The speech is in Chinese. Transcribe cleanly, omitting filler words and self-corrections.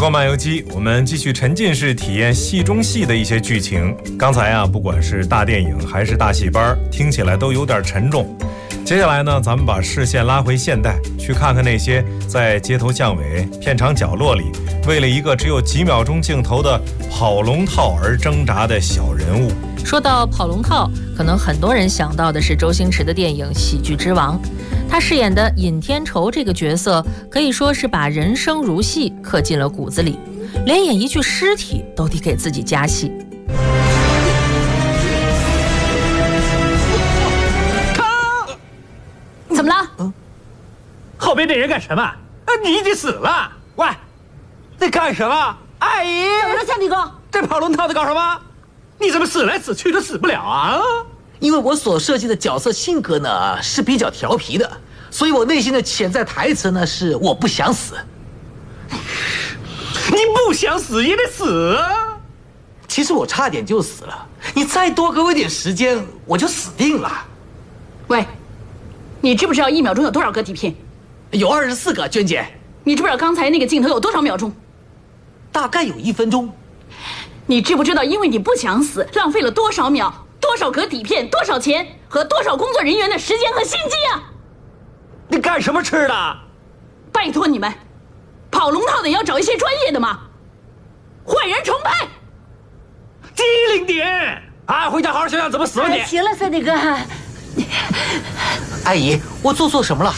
购漫游记，我们继续沉浸式体验戏中戏的一些剧情。刚才啊，不管是大电影还是大戏班，听起来都有点沉重。接下来呢，咱们把视线拉回现代，去看看那些在街头巷尾、片场角落里，为了一个只有几秒钟镜头的跑龙套而挣扎的小人物。 说到跑龙套，可能很多人想到的是周星驰的电影《喜剧之王》，他饰演的尹天仇这个角色，可以说是把人生如戏刻进了骨子里，连演一具尸体都得给自己加戏。 怎么了？ 后边那人干什么？你已经死了！喂，在干什么？阿姨， 怎么了，强弟哥？ 在跑龙套的搞什么？你怎么死来死去都死不了啊？ 因为我所设计的角色性格呢是比较调皮的，所以我内心的潜在台词呢是我不想死。 你不想死也得死啊！ 其实我差点就死了，你再多给我一点时间，我就死定了。 喂，你知不知道1秒钟有多少个底片？ 有24个，娟姐。 你知不知道刚才那个镜头有多少秒钟？ 大概有1分钟。 你知不知道因为你不想死，浪费了多少秒、多少格底片、多少钱和多少工作人员的时间和心机啊？ 你干什么吃的？ 拜托你们，跑龙套的也要找一些专业的嘛。坏人重拍， 机灵点！啊，回家好好想想怎么死了你。 行了，三弟哥。 阿姨，我做错什么了？